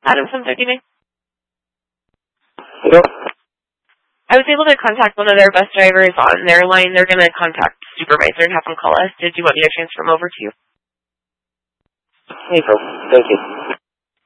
Adam from Deputy. Hello? I was able to contact one of their bus drivers on their line. They're going to contact the supervisor and have them call us. Did you want me to transfer them over to you? No problem. Thank you.